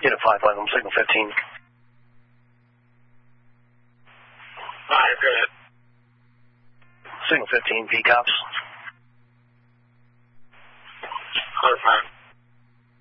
Unit 511, signal 15. Alright, go ahead. Signal 15, P-Cops.